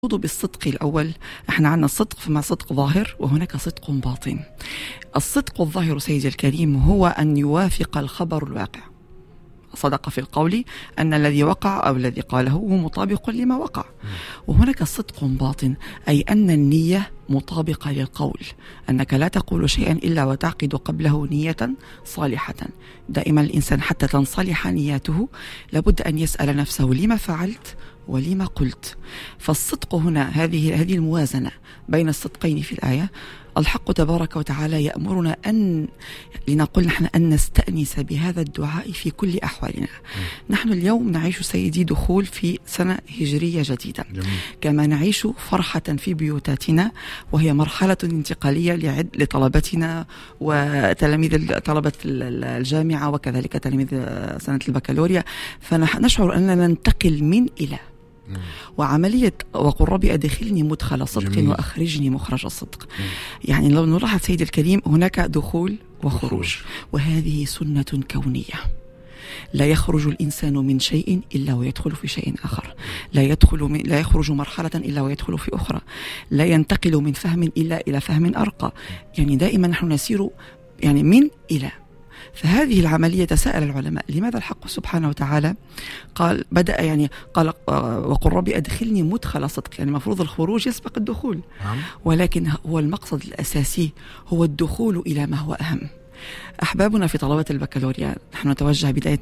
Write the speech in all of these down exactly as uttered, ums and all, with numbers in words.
بالصدق الأول، احنا عندنا الصدق فما صدق ظاهر وهناك صدق باطن. الصدق الظاهر سيدي الكريم هو أن يوافق الخبر الواقع، صدق في القول أن الذي وقع أو الذي قاله هو مطابق لما وقع. وهناك صدق باطن، أي أن النية مطابقة للقول، أنك لا تقول شيئا إلا وتعقد قبله نية صالحة. دائما الإنسان حتى تنصلح نياته لابد أن يسأل نفسه لما فعلت ولما قلت. فالصدق هنا هذه هذه الموازنة بين الصدقين في الآية. الحق تبارك وتعالى يأمرنا أن لنقول نحن أن نستأنس بهذا الدعاء في كل أحوالنا. م. نحن اليوم نعيش سيدي دخول في سنة هجرية جديدة. جميل. كما نعيش فرحة في بيوتاتنا، وهي مرحلة انتقالية لعد لطلبتنا وتلاميذ طلبة الجامعة وكذلك تلاميذ سنة البكالوريا، فنشعر أننا ننتقل من إلى وعملية وقل ربي أدخلني مدخل صدق جميل. وأخرجني مخرج الصدق. مم. يعني لو نلاحظ سيد الكريم هناك دخول وخروج، وهذه سنة كونية. لا يخرج الإنسان من شيء إلا ويدخل في شيء آخر، لا يدخل من لا يخرج مرحلة إلا ويدخل في أخرى، لا ينتقل من فهم إلا إلى فهم أرقى. يعني دائما نحن نسير يعني من إلى. فهذه العملية تساءل العلماء لماذا الحق سبحانه وتعالى قال بدأ يعني قال وقل ربي أدخلني مدخل صدق، يعني المفروض الخروج يسبق الدخول. ولكن هو المقصد الأساسي هو الدخول إلى ما هو أهم. أحبابنا في طلبة البكالوريا، نحن نتوجه بداية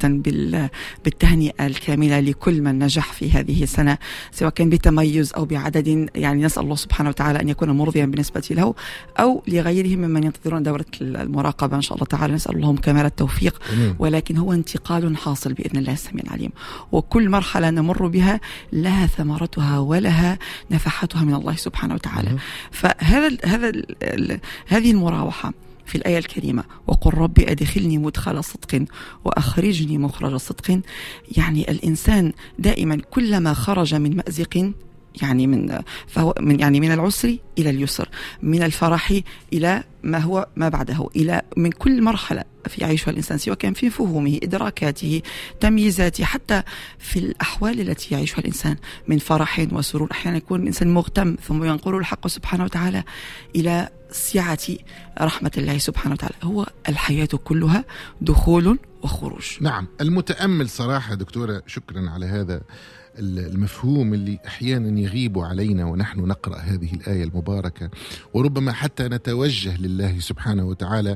بالتهنئة الكاملة لكل من نجح في هذه السنة، سواء كان بتميز أو بعدد، يعني نسأل الله سبحانه وتعالى أن يكون مرضيا بالنسبة له، أو لغيرهم ممن ينتظرون دورة المراقبة إن شاء الله تعالى، نسأل اللهم كمال التوفيق. ولكن هو انتقال حاصل بإذن الله السميع العليم، وكل مرحلة نمر بها لها ثمرتها ولها نفحاتها من الله سبحانه وتعالى. فهذا هذا هذه المراوحة في الآية الكريمة وقل ربي أدخلني مدخل صدق وأخرجني مخرج صدق، يعني الإنسان دائما كلما خرج من مأزق، يعني من فهو من يعني من العسر إلى اليسر، من الفرح إلى ما هو ما بعده، إلى من كل مرحلة في يعيشها الإنسان، سواء كان في فهومه، إدراكاته، تمييزاته، حتى في الأحوال التي يعيشها الإنسان من فرح وسرور. أحيانا يكون الإنسان مغتم ثم ينقل الحق سبحانه وتعالى إلى سعة رحمة الله سبحانه وتعالى. هو الحياة كلها دخول وخروج. نعم، المتأمل صراحة دكتورة شكرا على هذا المفهوم اللي أحيانا يغيب علينا ونحن نقرأ هذه الآية المباركة، وربما حتى نتوجه لله سبحانه وتعالى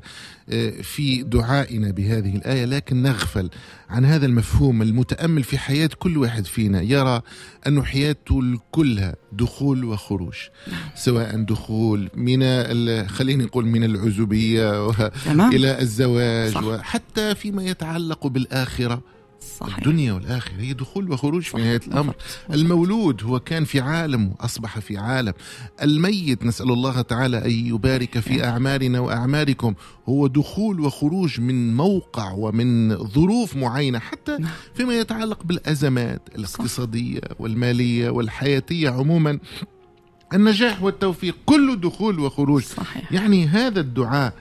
في دعائنا بهذه الآية، لكن نغفل عن هذا المفهوم. المتأمل في حياة كل واحد فينا يرى أن حياته كلها دخول وخروج، سواء دخول من خلينا نقول من العزوبية إلى الزواج، صح. وحتى فيما يتعلق بالآخرة، صحيح. الدنيا والآخرة هي دخول وخروج في نهاية الأمر. المولود هو كان في عالم وأصبح في عالم، الميت نسأل الله تعالى أن يبارك في أعمارنا وأعماركم، هو دخول وخروج من موقع ومن ظروف معينة، حتى فيما يتعلق بالأزمات الاقتصادية والمالية والحياتية عموما. النجاح والتوفيق كله دخول وخروج، صحيح. يعني هذا الدعاء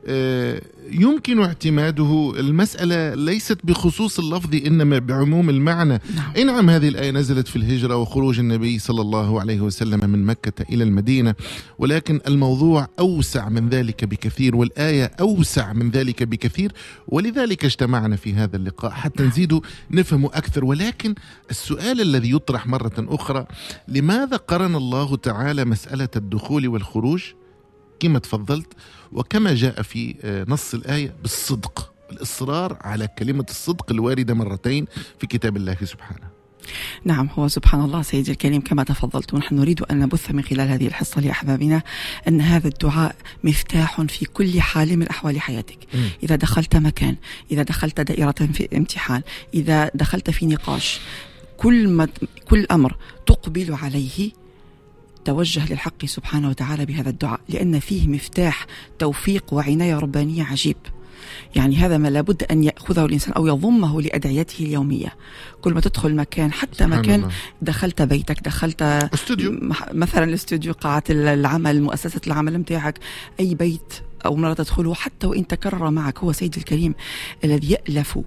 يمكن اعتماده. المسألة ليست بخصوص اللفظ إنما بعموم المعنى. نعم. إيه نعم، هذه الآية نزلت في الهجرة وخروج النبي صلى الله عليه وسلم من مكة إلى المدينة، ولكن الموضوع أوسع من ذلك بكثير، والآية أوسع من ذلك بكثير، ولذلك اجتمعنا في هذا اللقاء حتى نزيد نفهم أكثر. ولكن السؤال الذي يطرح مرة أخرى، لماذا قرن الله تعالى مسألة الدخول والخروج كما تفضلت وكما جاء في نص الآية بالصدق، الإصرار على كلمة الصدق الواردة مرتين في كتاب الله سبحانه؟ نعم، هو سبحان الله سيدي الكريم كما تفضلت، ونحن نريد أن نبث من خلال هذه الحصة لأحبابنا أن هذا الدعاء مفتاح في كل حال من أحوال حياتك. م. إذا دخلت مكان، إذا دخلت دائرة في امتحان، إذا دخلت في نقاش، كل, ما كل أمر تقبل عليه توجه للحق سبحانه وتعالى بهذا الدعاء، لأن فيه مفتاح توفيق وعناية ربانية عجيب. يعني هذا ما لابد أن يأخذه الإنسان أو يضمه لأدعيته اليومية. كل ما تدخل مكان، حتى مكان الله. دخلت بيتك، دخلت استوديو مثلا الاستوديو، قاعة العمل، مؤسسة العمل متاعك، أي بيت أو مرة تدخله حتى وإن تكرر معك، هو سيد الكريم الذي يألف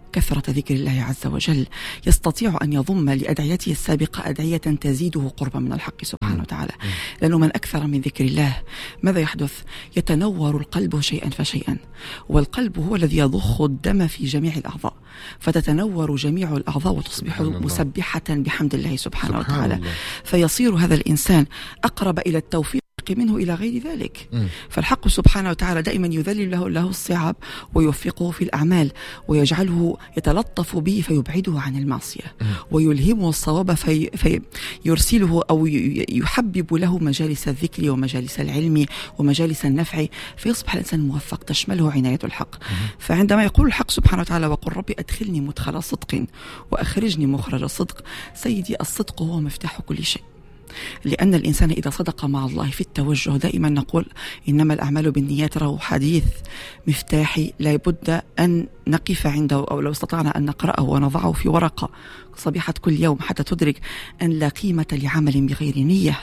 كثرة ذكر الله عز وجل يستطيع أن يضم لأدعيته السابقة أدعية تزيده قربا من الحق سبحانه وتعالى. لأنه من أكثر من ذكر الله ماذا يحدث؟ يتنور القلب شيئا فشيئا، والقلب هو الذي يضخ الدم في جميع الأعضاء، فتتنور جميع الأعضاء وتصبح مسبحة بحمد الله سبحانه سبحان وتعالى الله. فيصير هذا الإنسان أقرب إلى التوفيق منه إلى غير ذلك. م. فالحق سبحانه وتعالى دائما يذلل له, له الصعاب ويوفقه في الأعمال ويجعله يتلطف به فيبعده عن المعصية، م. ويلهمه الصواب في فيرسله أو يحبب له مجالس الذكر ومجالس العلم ومجالس النفع، فيصبح الإنسان موفق تشمله عناية الحق. م. فعندما يقول الحق سبحانه وتعالى وقل ربي أدخلني مدخل صدق وأخرجني مخرج صدق، سيدي الصدق هو مفتاح كل شيء. لأن الإنسان إذا صدق مع الله في التوجه، دائما نقول إنما الأعمال بالنيات، له حديث مفتاحي لا بد أن نقف عنده، أو لو استطعنا أن نقرأه ونضعه في ورقة صبيحة كل يوم حتى تدرك أن لا قيمة لعمل بغير نية،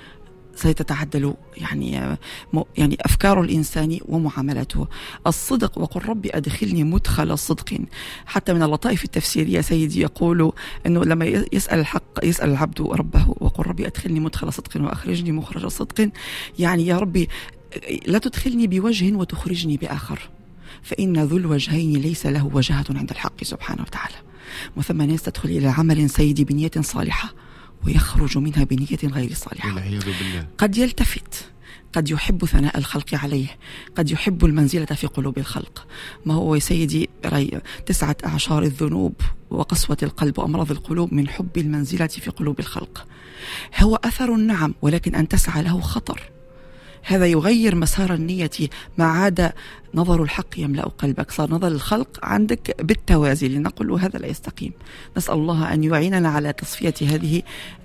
سيتتعدل يعني يعني أفكار الإنسان ومعاملته. الصدق وقل ربي أدخلني مدخل صدق، حتى من اللطائف التفسيرية سيدي يقول أنه لما يسأل الحق يسأل العبد ربه وقل ربي أدخلني مدخل صدق وأخرجني مخرج صدق، يعني يا ربي لا تدخلني بوجه وتخرجني بآخر، فإن ذو الوجهين ليس له وجهة عند الحق سبحانه وتعالى. وثم ناس تدخل إلى عمل سيدي بنية صالحة ويخرج منها بنية غير صالحة، قد يلتفت، قد يحب ثناء الخلق عليه، قد يحب المنزلة في قلوب الخلق. ما هو يا سيدي تسعة أعشار الذنوب وقسوة القلب وأمراض القلوب من حب المنزلة في قلوب الخلق. هو أثر النعم، ولكن أن تسعى له خطر. هذا يغير مسار النية، ما عاد نظر الحق يملأ قلبك، صار نظر الخلق عندك بالتوازي، لنقول هذا لا يستقيم. نسأل الله أن يعيننا على تصفية هذه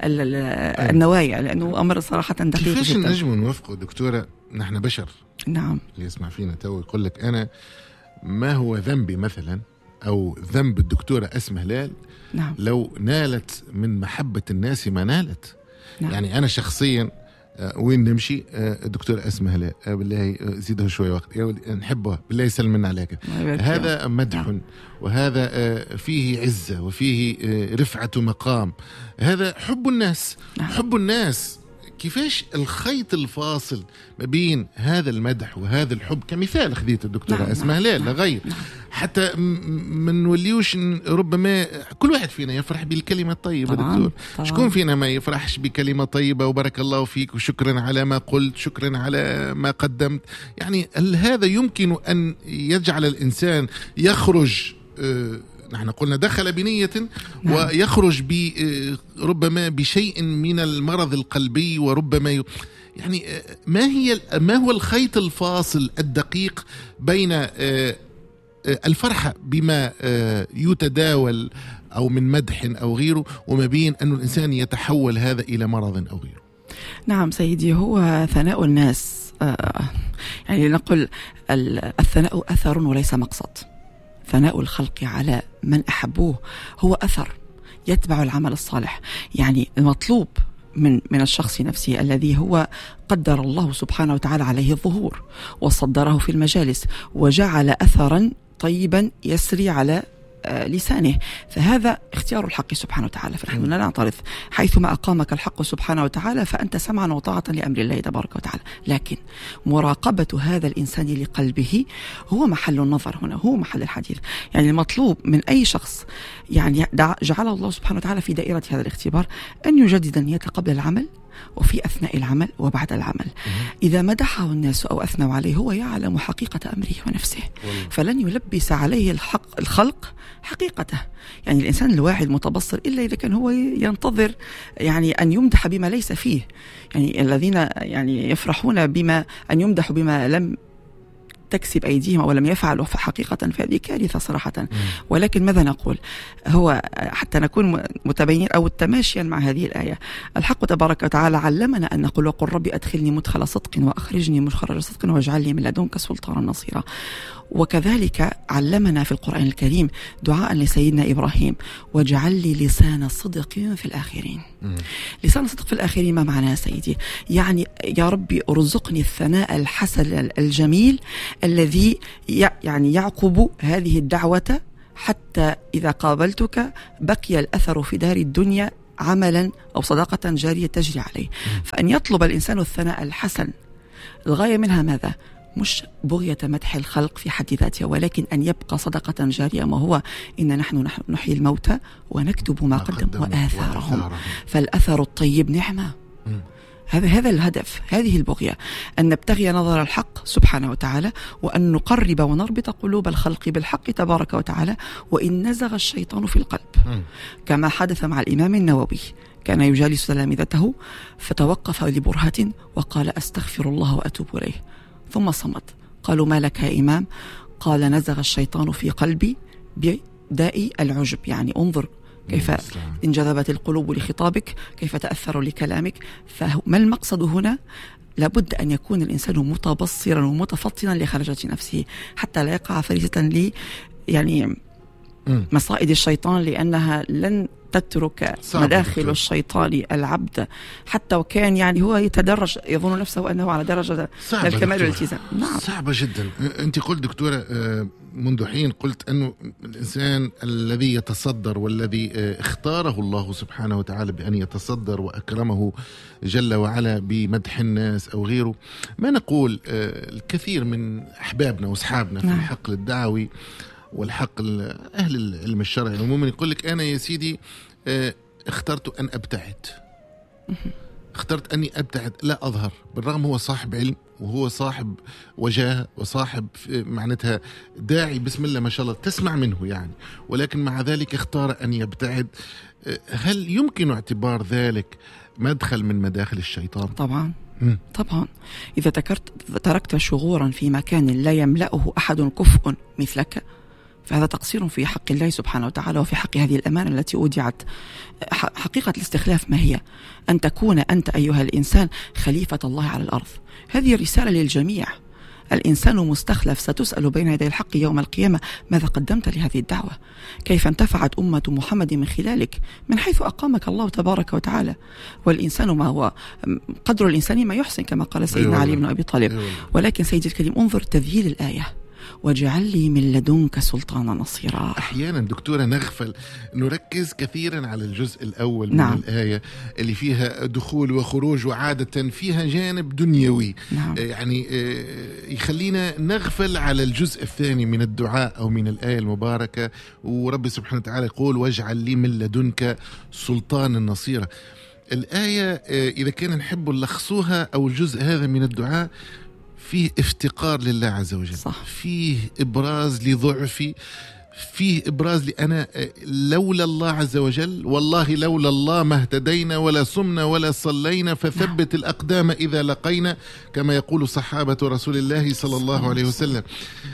النوايا، لأنه أمر صراحة دقيق جدا. كيفاش نجم نوفقه دكتورة؟ نحن بشر. نعم. اللي يسمع فينا تو يقول لك أنا ما هو ذنبي مثلا، أو ذنب الدكتورة أسماء هلال نعم. لو نالت من محبة الناس ما نالت. نعم. يعني أنا شخصيا وين نمشي الدكتور أسماء هلال بالله زيده شوية وقت نحبه بالله يسلمنا عليك، هذا مدح نعم. وهذا فيه عزة وفيه رفعة مقام، هذا حب الناس. نعم. حب الناس كيفاش الخيط الفاصل ما بين هذا المدح وهذا الحب، كمثال خذيت الدكتورة نعم. أسماء هلال لا غير نعم. حتى من نوليوش ربما كل واحد فينا يفرح بالكلمة الطيبة. طبعاً. دكتور طبعاً. شكون فينا ما يفرحش بكلمة طيبة وبارك الله فيك وشكرا على ما قلت، شكرا على ما قدمت؟ يعني هل هذا يمكن أن يجعل الإنسان يخرج آه نحن قلنا دخل بنية نعم. ويخرج ربما بشيء من المرض القلبي، وربما ي... يعني ما هي ما هو الخيط الفاصل الدقيق بين الفرحة بما يتداول أو من مدح أو غيره، وما بين أن الإنسان يتحول هذا إلى مرض أو غيره؟ نعم سيدي، هو ثناء الناس يعني نقول الثناء أثر وليس مقصد. ثناء الخلق على من أحبوه هو أثر يتبع العمل الصالح. يعني المطلوب من من الشخص نفسه الذي هو قدر الله سبحانه وتعالى عليه الظهور وصدره في المجالس وجعل أثرا طيبا يسري على لسانه، فهذا اختيار الحق سبحانه وتعالى. فنحن لا نعترض، حيثما أقامك الحق سبحانه وتعالى فأنت سمعا وطاعة لأمر الله تبارك وتعالى، لكن مراقبة هذا الإنسان لقلبه هو محل النظر هنا، هو محل الحديث. يعني المطلوب من أي شخص يعني جعله الله سبحانه وتعالى في دائرة هذا الاختبار أن يجدد النية قبل العمل وفي أثناء العمل وبعد العمل. إذا مدحه الناس أو أثنوا عليه هو يعلم حقيقة أمره ونفسه، فلن يلبس عليه الحق الخلق حقيقته. يعني الإنسان الواعي المتبصر إلا إذا كان هو ينتظر يعني أن يمدح بما ليس فيه. يعني الذين يعني يفرحون بما أن يمدحوا بما لم تكسب أيديهم ولم يفعلوا حقيقة، فهذه كارثة صراحة. ولكن ماذا نقول؟ هو حتى نكون متبينين أو تماشيا مع هذه الآية، الحق تبارك وتعالى علمنا أن نقول وقل ربي أدخلني مدخل صدق وأخرجني مخرج صدق واجعل لي من لدنك سلطانا نصيرا. وكذلك علمنا في القرآن الكريم دعاء لسيدنا إبراهيم واجعل لي لسان صدق في الآخرين. م. لسان صدق في الآخرين ما معناه سيدي؟ يعني يا ربي ارزقني الثناء الحسن الجميل الذي يعني يعقب هذه الدعوة حتى إذا قابلتك بقي الأثر في دار الدنيا عملا أو صداقة جارية تجري عليه. فأن يطلب الإنسان الثناء الحسن الغاية منها ماذا؟ مش بغية مدح الخلق في حد ذاتها، ولكن أن يبقى صدقة جارية. ما هو إن نحن نحيي الموتى ونكتب ما قدموا وآثارهم، فالأثر الطيب نعمة. هذا هذا الهدف، هذه البغية، أن نبتغي نظر الحق سبحانه وتعالى، وأن نقرب ونربط قلوب الخلق بالحق تبارك وتعالى، وإن نزغ الشيطان في القلب كما حدث مع الإمام النووي. كان يجالس تلامذته فتوقف لبرهة وقال أستغفر الله وأتوب إليه، ثم صمت. قالوا ما لك يا إمام؟ قال نزغ الشيطان في قلبي بداء العجب. يعني انظر كيف انجذبت القلوب لخطابك، كيف تأثر لكلامك. فما المقصد هنا؟ لابد أن يكون الإنسان متبصرا ومتفطنا لخرجة نفسه، حتى لا يقع فريسة لي يعني مصائد الشيطان، لأنها لن تترك مداخل الشيطان العبد حتى وكان يعني هو يتدرج، يظن نفسه أنه على درجة الكمال والالتزام. نعم. صعبة جدا. أنت قلت دكتورة منذ حين، قلت أنه الإنسان الذي يتصدر والذي اختاره الله سبحانه وتعالى بأن يتصدر وأكرمه جل وعلا بمدح الناس أو غيره، ما نقول الكثير من أحبابنا وأصحابنا في الحقل الدعوي والحقل أهل العلم الشرعي عموما يقول لك أنا يا سيدي اخترت أن أبتعد، اخترت أني أبتعد لا أظهر، بالرغم هو صاحب علم وهو صاحب وجاه وصاحب معناتها داعي بسم الله ما شاء الله تسمع منه يعني، ولكن مع ذلك اختار أن يبتعد. هل يمكن اعتبار ذلك مدخل من مداخل الشيطان؟ طبعا طبعا. إذا تركت شغورا في مكان لا يملأه أحد كفء مثلك، فهذا تقصير في حق الله سبحانه وتعالى وفي حق هذه الأمانة التي أودعت. حقيقة الاستخلاف ما هي؟ أن تكون أنت أيها الإنسان خليفة الله على الأرض. هذه رسالة للجميع. الإنسان مستخلف، ستسأل بين يدي الحق يوم القيامة ماذا قدمت لهذه الدعوة، كيف انتفعت أمة محمد من خلالك، من حيث أقامك الله تبارك وتعالى. والإنسان ما هو قدر الإنسان ما يحسن كما قال سيدنا علي بن أبي طالب. ولكن سيدي الكريم انظر تذييل الآية، واجعل لي من لدنك سلطانا نصيرا. أحيانا دكتورة نغفل، نركز كثيرا على الجزء الأول من نعم. الآية اللي فيها دخول وخروج، وعادة فيها جانب دنيوي نعم. يعني يخلينا نغفل على الجزء الثاني من الدعاء أو من الآية المباركة. ورب سبحانه وتعالى يقول واجعل لي من لدنك سلطانا نصيرا. الآية إذا كان نحب نلخصوها أو الجزء هذا من الدعاء فيه افتقار لله عز وجل صح. فيه إبراز لضعفي، فيه إبراز لأنا لولا الله عز وجل والله لولا الله ما اهتدينا ولا صمنا ولا صلينا، فثبت الأقدام إذا لقينا، كما يقول صحابة رسول الله صلى الله عليه وسلم.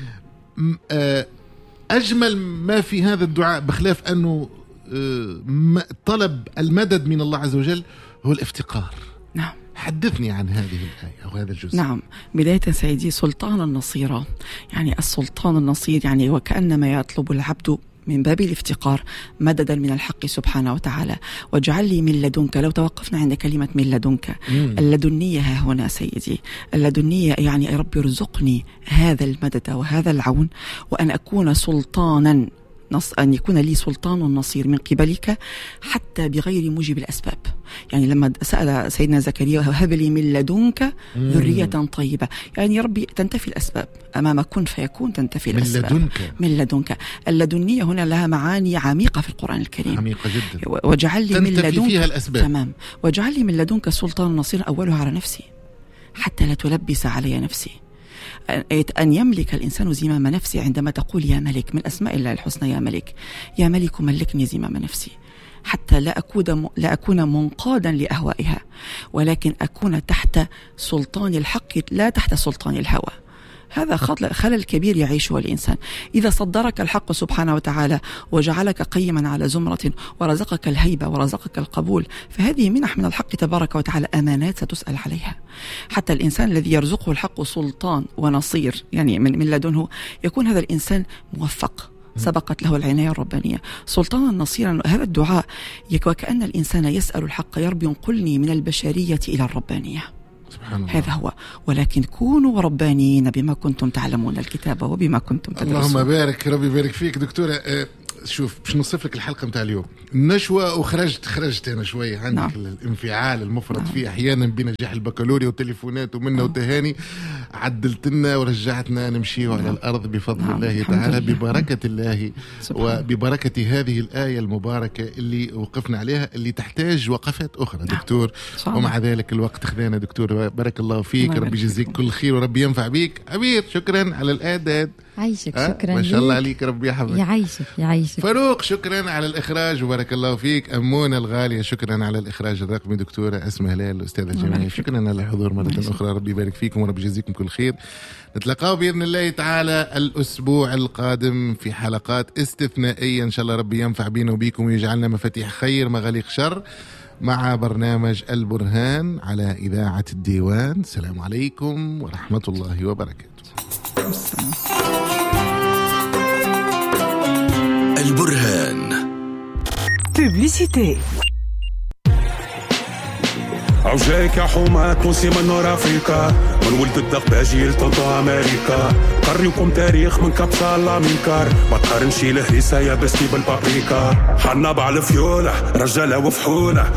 أجمل ما في هذا الدعاء بخلاف أنه طلب المدد من الله عز وجل هو الافتقار. نعم. حدثني عن هذه الآية أو هذا الجزء. نعم. بداية سيدي سلطان النصيرة، يعني السلطان النصير يعني وكأنما يطلب العبد من باب الافتقار مددا من الحق سبحانه وتعالى. واجعل لي من لدنك. لو توقفنا عند كلمة من لدنك، مم. اللدنية ها هنا سيدي، اللدنية يعني يا رب ارزقني هذا المدد وهذا العون، وأن أكون سلطانا نص أن يكون لي سلطان نصير من قبلك حتى بغير موجب الأسباب. يعني لما سأل سيدنا زكريا هب لي من لدنك ذرية طيبة، يعني يا ربي تنتفي الأسباب أمام كن فيكون، تنتفي من الأسباب لدنك. من لدنك. اللدنية هنا لها معاني عميقة في القرآن الكريم، عميقة جدا. واجعل لي من لدنك فيها الأسباب. تمام. واجعل لي من لدنك سلطان نصير، أولها على نفسي حتى لا تلبس علي نفسي. أن يملك الإنسان زمام نفسه عندما تقول يا ملك، من أسماء الله الحسنى يا ملك، يا ملك ملكني زمام نفسي حتى لا أكون لا أكون منقادا لأهوائها، ولكن أكون تحت سلطان الحق لا تحت سلطان الهوى. هذا خلل كبير يعيشه الإنسان. إذا صدرك الحق سبحانه وتعالى وجعلك قيما على زمرة ورزقك الهيبة ورزقك القبول، فهذه منح من الحق تبارك وتعالى، أمانات ستسأل عليها. حتى الإنسان الذي يرزقه الحق سلطان ونصير يعني من, من لدنه، يكون هذا الإنسان موفق، سبقت له العناية الربانية. سلطان النصير، هذا الدعاء وكأن الإنسان يسأل الحق يا رب انقلني من البشرية إلى الربانية. سبحان الله. هذا هو. ولكن كونوا ربانيين بما كنتم تعلمون الكتاب وبما كنتم تدرسون. اللهم بارك، ربي يبارك فيك دكتورة. أه شوف باش نوصف لك الحلقه نتاع اليوم، النشوه وخرجت خرجت انا شويه عندك. نعم. الانفعال المفرط. نعم. فيه احيانا بنجاح البكالوريا والتليفونات ومنا. نعم. وتهاني عدلت لنا ورجعتنا نمشيو. نعم. على الارض بفضل. نعم. الله تعالى، ببركه الله وببركه هذه الايه المباركه اللي وقفنا عليها، اللي تحتاج وقفات اخرى. نعم. دكتور صحيح. ومع ذلك الوقت خذانا دكتور، بارك الله فيك. نعم. ربي يجزيك كل خير وربي ينفع بيك. عبير شكرا على الاعداد. عايشك. شكرا ما شاء الله عليك، ربي يحفظك. يعيشك يعيشك. فاروق شكرا على الإخراج وبارك الله فيك. أمونة الغالية شكرا على الإخراج الرقمي. دكتورة أسماء هلال الأستاذة الجامعية شكرا على الحضور مرة أخرى. ربي يبارك فيكم وربي يجزيكم كل خير. نتلاقاو بإذن الله تعالى الأسبوع القادم في حلقات استثنائية إن شاء الله. ربي ينفع بينا وبيكم ويجعلنا مفاتيح خير مغاليق شر مع برنامج البرهان على إذاعة الديوان. السلام عليكم ورحمة الله وبركاته. البرهان. بوبليسيتي. عوجاك يا حومة تونسي من نور أفريقيا، من ولد الدغباجي لطنطو أمريكا. قريكم تاريخ من كبسة لامينكار، ما تقارنشي الهريسة يا بسكي بالبابريكا. حنب على الفيولة رجالة وفحولة،